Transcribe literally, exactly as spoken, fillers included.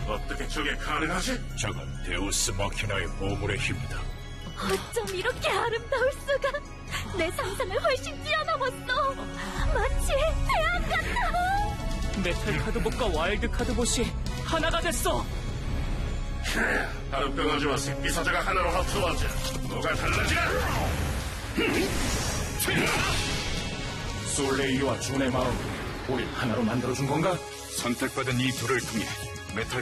어떻게 저게 가능하지? 저건 데우스 마키나의 보물의 힘이다. 어쩜 이렇게 아름다울 수가. 내 상상을 훨씬 뛰어넘었어. 마치 태양 같아. 메탈 카드봇과 와일드 카드봇이 하나가 됐어. 하룻병아지와 새끼사자가 하나로 합쳐왔자 뭐가 달라지나? 솔레이와 준의 마음, 우릴 하나로 만들어준 건가? 선택받은 이 둘을 통해 메탈